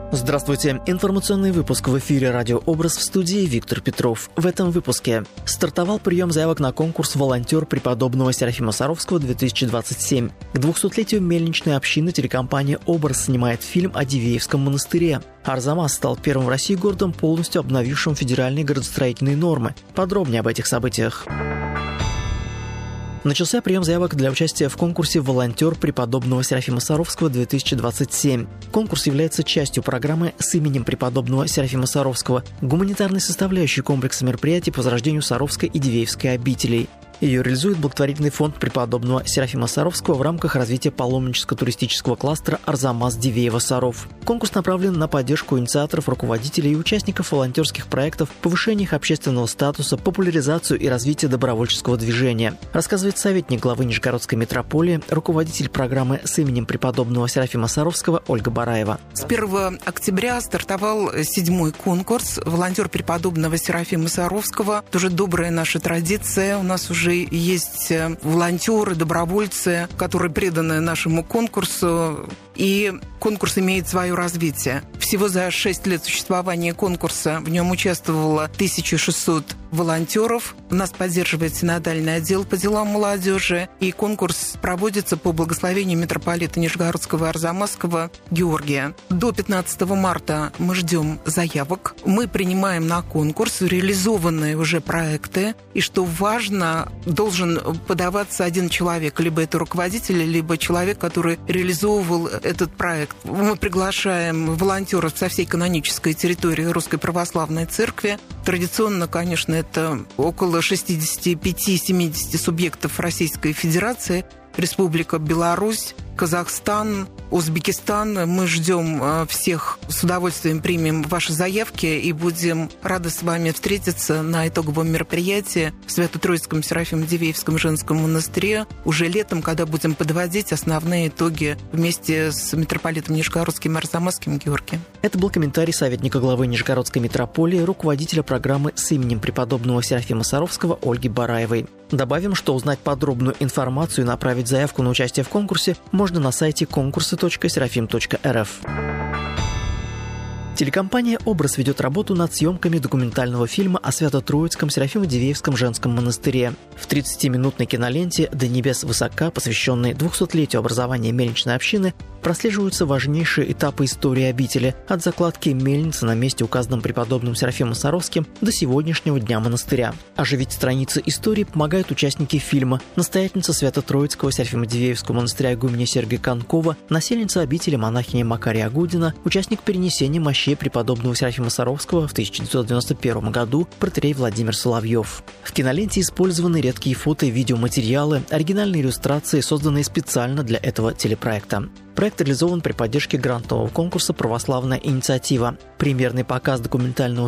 Здравствуйте. Информационный выпуск в эфире «Радио Образ», в студии Виктор Петров. В этом выпуске стартовал прием заявок на конкурс «Волонтер» преподобного Серафима Саровского-2027. К 200-летию мельничной общины телекомпания «Образ» снимает фильм о Дивеевском монастыре. Арзамас стал первым в России городом, полностью обновившим федеральные градостроительные нормы. Подробнее об этих событиях. Начался прием заявок для участия в конкурсе «Волонтер» преподобного Серафима Саровского-2027. Конкурс является частью программы с именем преподобного Серафима Саровского, гуманитарной составляющей комплекса мероприятий по возрождению Саровской и Дивеевской обителей. Ее реализует благотворительный фонд преподобного Серафима Саровского в рамках развития паломническо-туристического кластера «Арзамас-Дивеево-Саров». Конкурс направлен на поддержку инициаторов, руководителей и участников волонтерских проектов, повышение их общественного статуса, популяризацию и развитие добровольческого движения, рассказывает советник главы Нижегородской митрополии, руководитель программы с именем преподобного Серафима Саровского Ольга Бараева. С 1 октября стартовал 7-й конкурс «Волонтер преподобного Серафима Саровского». Тоже добрая наша традиция. У нас уже есть волонтеры, добровольцы, которые преданы нашему конкурсу, и конкурс имеет свое развитие. Всего за 6 лет существования конкурса в нем участвовало 1600 волонтеров. У нас поддерживает синодальный отдел по делам молодежи, и конкурс проводится по благословению митрополита Нижегородского и Арзамасского Георгия. До 15 марта мы ждем заявок. Мы принимаем на конкурс реализованные уже проекты, и что важно, должен подаваться один человек, либо это руководитель, либо человек, который реализовывал этот проект. Мы приглашаем волонтеров со всей канонической территории Русской Православной Церкви. Традиционно, конечно, это около 65-70 субъектов Российской Федерации, Республика Беларусь, Казахстан, Узбекистан. Мы ждем всех, с удовольствием примем ваши заявки и будем рады с вами встретиться на итоговом мероприятии в Свято-Троицком Серафимо-Дивеевском женском монастыре уже летом, когда будем подводить основные итоги вместе с митрополитом Нижегородским и Арзамасским Георгием. Это был комментарий советника главы Нижегородской митрополии, руководителя программы с именем преподобного Серафима Саровского Ольги Бараевой. Добавим, что узнать подробную информацию и направить заявку на участие в конкурсе можно на сайте конкурсы.серафим.рф. Телекомпания «Образ» ведет работу над съемками документального фильма о Свято-Троицком Серафимо-Дивеевском женском монастыре. В 30-минутной киноленте «До небес высока», посвященной 200-летию образования мельничной общины, прослеживаются важнейшие этапы истории обители от закладки мельницы на месте, указанном преподобным Серафимом Саровским, до сегодняшнего дня монастыря. Оживить страницы истории помогают участники фильма: настоятельница Свято-Троицкого Серафимо-Дивеевского монастыря игуменья Сергия Конкова, насельница обители монахиня Макария Агудина, участник перенесения мощей преподобного Серафима Саровского в 1991 году протоиерей Владимир Соловьев. В киноленте использованы редкие фото и видеоматериалы, оригинальные иллюстрации, созданные специально для этого телепроекта. Проект реализован при поддержке грантового конкурса «Православная инициатива». Премьерный показ документального